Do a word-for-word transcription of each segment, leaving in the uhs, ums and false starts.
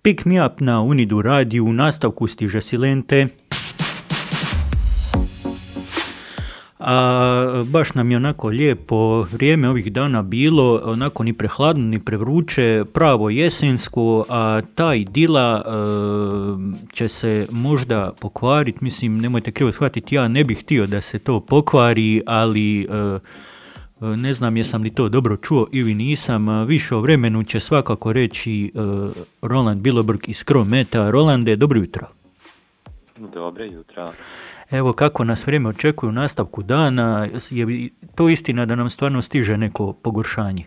Pick me up na Unidu radiju, u nastavku stiže Silente. A baš nam je onako lijepo vrijeme ovih dana bilo, onako ni prehladno ni prevruće, pravo jesensko, a ta idila e, će se možda pokvariti, mislim, nemojte krivo shvatiti, ja ne bih htio da se to pokvari, ali e, ne znam jesam li to dobro čuo ili nisam, više o vremenu će svakako reći e, Roland Bilobrg iz Krometa. Rolande, dobro jutro. Dobro jutro. Evo kako nas vrijeme očekuje u nastavku dana, je to istina da nam stvarno stiže neko pogoršanje?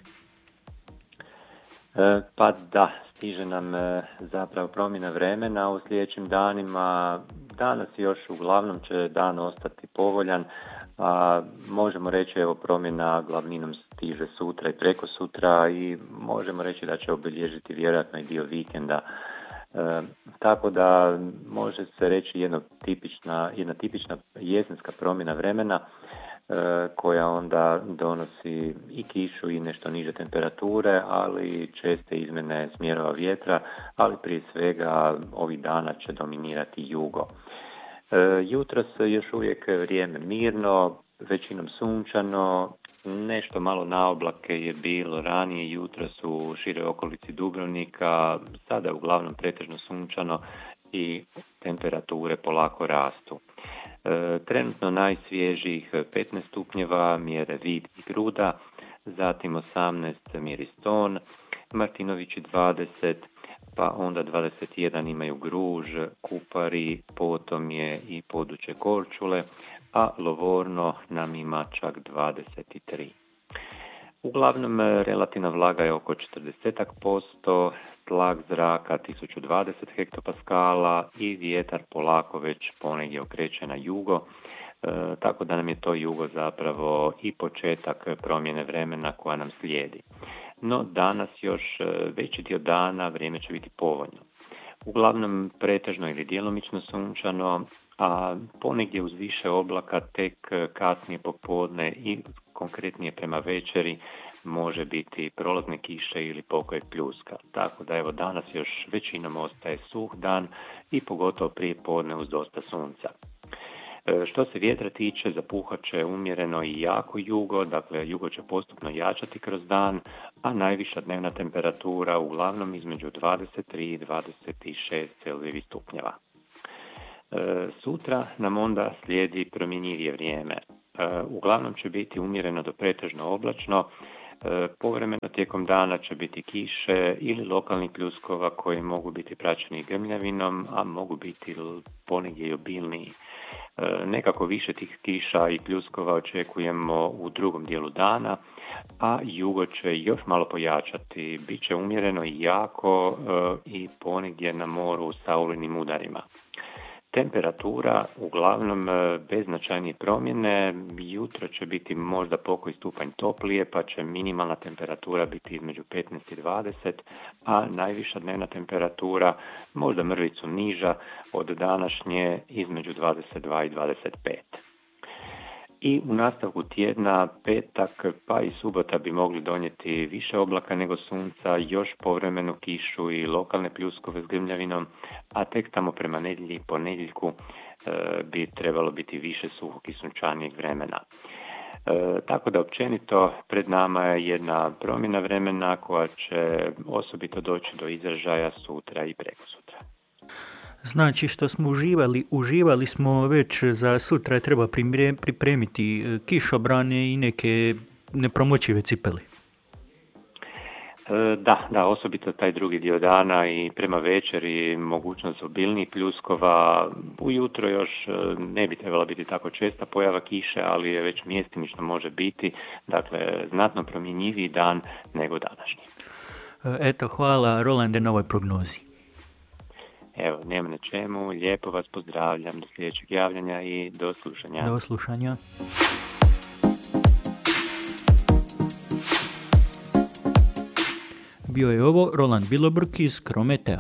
E, pa da, stiže nam e, zapravo promjena vremena u sljedećim danima. Danas još uglavnom će dan ostati povoljan, a možemo reći evo promjena glavninom stiže sutra i preko sutra i možemo reći da će obilježiti vjerojatno i dio vikenda. E, tako da može se reći jedna tipična, jedna tipična jesenska promjena vremena e, koja onda donosi i kišu i nešto niže temperature, ali česte izmjene smjerova vjetra, ali prije svega ovih dana će dominirati jugo. E, jutros još uvijek vrijeme mirno, većinom sunčano, nešto malo na oblake je bilo ranije jutros u široj okolici Dubrovnika, sada je uglavnom pretežno sunčano i temperature polako rastu. E, trenutno najsvježijih petnaest stupnjeva mjere Vid i Gruda, zatim osamnaest mjeri Ston, Martinovići dvadeset, pa onda dvadeset jedan imaju Gruž, Kupari, potom je i područje Korčule, a Lovorno nam ima čak dvadeset tri. Uglavnom, relativna vlaga je oko četrdeset posto, tlak zraka tisuću dvadeset hektopaskala i vjetar polako već ponegdje okreće na jugo, e, tako da nam je to jugo zapravo i početak promjene vremena koja nam slijedi. No danas još veći dio dana vrijeme će biti povoljno. Uglavnom pretežno ili djelomično sunčano, a ponegdje uz više oblaka tek kasnije popodne i konkretnije prema večeri može biti prolazne kiše ili pokoj pljuska. Tako da evo danas još većinom ostaje suh dan i pogotovo prije podne uz dosta sunca. Što se vjetra tiče, zapuhat će umjereno i jako jugo, dakle jugo će postupno jačati kroz dan, a najviša dnevna temperatura uglavnom između dvadeset tri i dvadeset šest Celzijevih stupnjeva. E, sutra nam onda slijedi promjenjivije vrijeme. E, uglavnom će biti umjereno do pretežno oblačno, e, povremeno tijekom dana će biti kiše ili lokalnih pljuskova koji mogu biti praćeni grmljavinom, a mogu biti ponegdje i obilniji. E, nekako više tih kiša i pljuskova očekujemo u drugom dijelu dana, a jugo će još malo pojačati, bit će umjereno i jako e, i ponegdje na moru sa olujnim udarima. Temperatura uglavnom bez značajnije promjene, jutro će biti možda pokoji stupanj toplije, pa će minimalna temperatura biti između petnaest i dvadeset, a najviša dnevna temperatura možda mrvicu niža od današnje između dvadeset dva i dvadeset pet. I u nastavku tjedna petak pa i subota bi mogli donijeti više oblaka nego sunca, još povremenu kišu i lokalne pljuskove s grmljavinom, a tek tamo prema nedjelji i ponedjeljku e, bi trebalo biti više suhog i sunčanijeg vremena. E, tako da općenito pred nama je jedna promjena vremena koja će osobito doći do izražaja sutra i prekosutra. Znači što smo uživali, uživali smo već za sutra treba pripremiti kišobrane i neke nepromočive cipele. E, da, da, osobito taj drugi dio dana i prema večeri mogućnost obilnih pljuskova. Ujutro još ne bi trebala biti tako česta pojava kiše, ali je već mjestimično može biti, dakle znatno promjenjiviji dan nego današnji. Eto, hvala Rolande na ovoj prognozi. Evo, nema na čemu, lijepo vas pozdravljam do sljedećeg javljanja i do slušanja. Do slušanja. Bio je ovo Roland Bilobrg iz Krometea.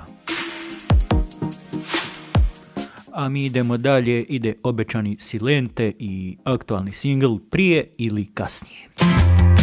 A mi idemo dalje, ide obećani Silente i aktualni singl Prije ili kasnije.